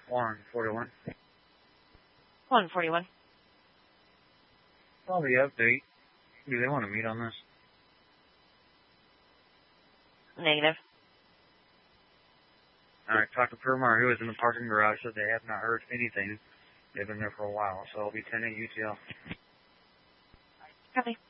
141. 141. Well, the update. Do they want to meet on this? Negative. Alright, talk to Permar, who is in the parking garage, said they have not heard anything. They've been there for a while, so I'll be 10 at UTL. Copy.